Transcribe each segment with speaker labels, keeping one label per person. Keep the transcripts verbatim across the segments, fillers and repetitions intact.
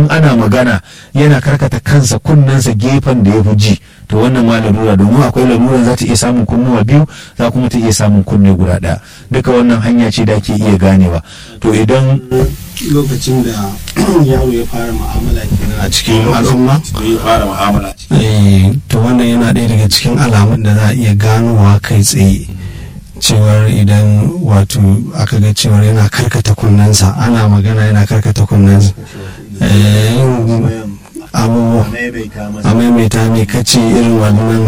Speaker 1: in ana magana yana karkata kansa kunnensa gefen da ya fi ji, to wannan ma larura, domin akwai laruran za ta iya samun kunnuwa biyu, za kuma ta iya samun kunne guda ɗaya. Duka wannan hanya ce da ake iya ganewa. To idan
Speaker 2: lokacin da yaro ya fara mu'amala kenan a cikin al'umma,
Speaker 1: ya fara mu'amala
Speaker 2: eh to wannan yana ɗaya daga cikin alamun da za a iya ganowa kai tsaye cewar idan wato aka ga cewar yana karkata kunnensa, ana magana yana karkata kunnensa, abubuwa a maimaita mai kace irin wannan.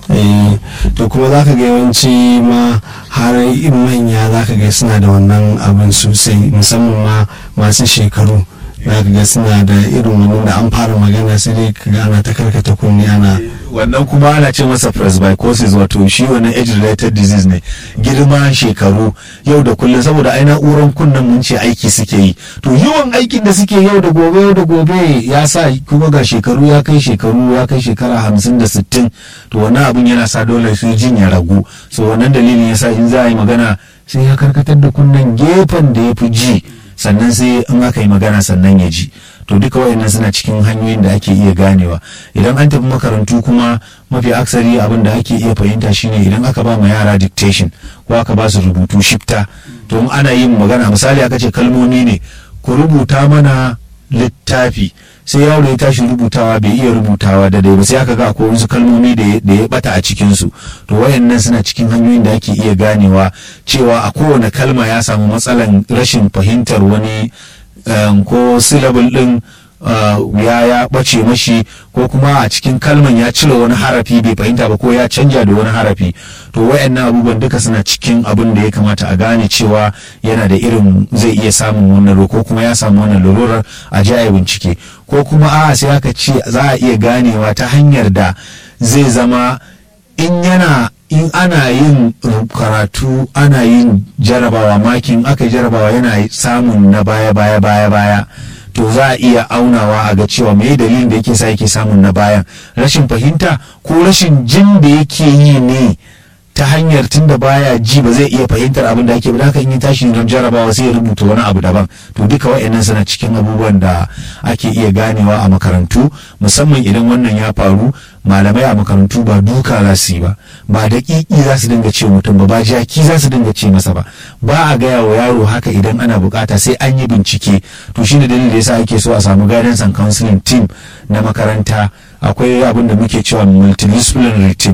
Speaker 2: To kuma za ka ga yawanci ma har in manya za ka ga suna da wannan abin sosai, musamman ma masu shekaru za ka ga suna da irin wannan da an fara magana sai dai ka ga ana ta karkata kunne ana
Speaker 1: wannan kuma ana ce masa presbycusis, wato shi wannan age related disease ne, girma shekaru yau da kullum, saboda ai na'uran kunnen mun ce aiki suke yi, to yawan aikin da suke yau da gobe yau da gobe ya sa kuma ga shekaru ya kai shekaru ya kai shekara hamsin da sittin, to wannan abin yana sa dole su jin ya ragu. So wannan dalilin yasa in za a yi magana sai ya karkatar da kunnen gefen da ya fi ji, sannan sai in aka yi magana sannan ya ji. To duka wayannan suna cikin hanyoyin da ake iya ganewa. Idan an tafi makarantu kuma mafi aksari abin da ake iya fahimta shine idan aka ba ma yara dictation ko aka ba su rubutu shifta, to in ana yin magana misali aka ce kalmomi ne, ku rubuta mana littafi, sai yaro ya tashi rubutawa bai iya rubutawa da dai ba, sai aka ga akwai wasu kalmomi da ya bata a cikin su, to wayannan suna cikin hanyoyin da ake iya ganewa cewa a kowane kalma ya samu matsalan rashin fahimtar wani Um, ko syllable din uh, ya ya bace mashi, ko kuma a cikin kalman ya cire wani harafi bai fahimta ba ko ya canja da wani harafi. To wayannan abubuwan duka suna cikin abin da ya kamata a gane cewa yana da irin zai iya samun wannan ko kuma ya samu wannan lalurar, a ji a bincike. Ko kuma a sai aka ce za a iya ganewa ta hanyar da zai zama in yana in ana yin karatu ana yin jarabawa, makin aka yi jarabawa yana samun na baya baya baya baya, to za a iya aunawa a ga cewa me dalilin da yake sa yake samun na bayan, rashin fahimta ko rashin jin da yake yi ne ta hanyar tunda baya ji ba zai iya fahimtar abin da ake ba, haka in yi tashi don jarabawa sai ya rubuta wani abu daban. To duka wa'annan suna cikin abubuwan da ake iya ganewa a makarantu, musamman idan wannan ya faru. Malamai a makarantu ba duka za su yi ba, ba daƙiƙi za su dinga ce mutum ba, ba jaki za su dinga ce masa ba, ba a gaya wa yaro haka idan ana bukata sai an yi bincike. To shine dalilin da yasa ake so a samu guidance and counseling team na makaranta. Akwai abin da muke cewa multidisciplinary team,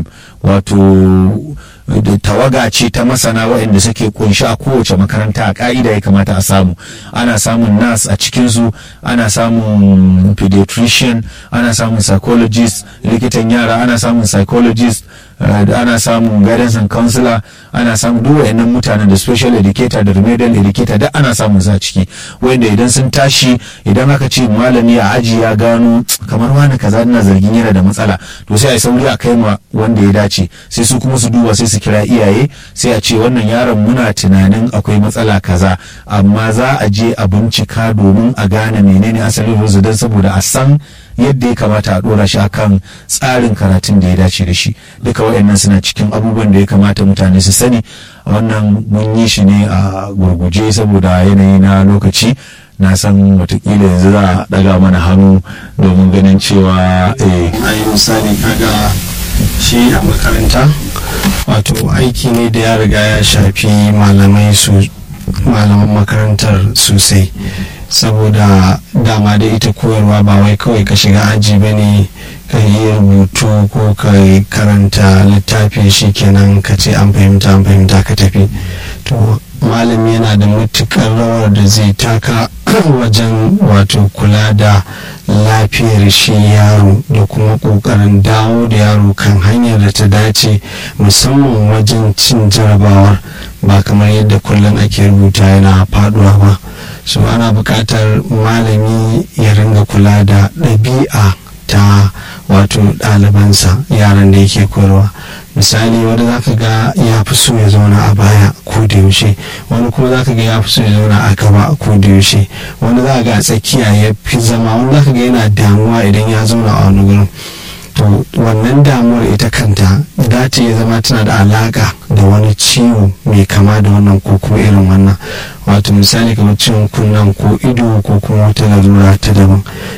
Speaker 1: wato da tawaga ce ta masana waɗanda suke kunshi a kowace makaranta a ka'ida ya kamata a samu. Ana samun nurse a cikinsu, ana samun pediatrician, ana samun psychologist likitan yara, ana samun psychologist, uh, ana samun guidance and counselor, ana samun duk wayannan mutanen da special educator da remedial educator da ana samun sa ciki, wanda idan sun tashi idan aka ce malami a aji ya gano kamar wani kaza ina zargin yana da matsala, to sai a yi sauri a kai ma wanda ya dace, sai su kuma su duba sai su kira iyaye sai a ce wannan yaron muna tunanin akwai matsala kaza, amma za a je a bincika domin a gane menene asalin ruzu don saboda a san yadda ya kamata a dora shi akan tsarin karatun da ya dace da shi. Duka waɗannan suna cikin abubuwan da ya kamata mutane su sani. Wannan mun yi shi ne a gurguje saboda yanayi na lokaci, na san watakila yanzu za a daga mana hannu domin ganin cewa eh
Speaker 2: ayi misali kaga shi a makaranta wato aiki ne da ya riga ya shafi malamai su malaman makarantar sosai, saboda dama da ita koyarwa ba wai kawai ka shiga aji ba ne ka yi rubutu ko ka karanta littafi shi kenan ka ce an fahimta an fahimta ka tafi. To malami yana da matukar rawar da zai taka wajen wato kula da lafiyar shi yaro da kuma kokarin dawo da yaro kan hanyar da ta dace, musamman wajen cin jarabawar, ba kamar yadda kullum ake rubuta yana faduwa ba. So ana buƙatar malami ya ringa kula da ɗabi'a ta wato ɗalibansa, yaran da yake koyarwa. Misali wani za ka ga ya fi so ya zauna a baya ko da yaushe, wani kuma za ka ga ya fi so ya zauna a gaba ko da yaushe, wani za ka ga a tsakiya ya fi zama, wani za ka ga yana damuwa idan ya zauna a wani gurin. To wannan damuwar ita kanta za ta iya zama tana da alaka da wani ciwo mai kama da wannan ko kuma irin wannan, wato misali kamar ciwon kunnen ko ido ko kuma wata larura ta daban.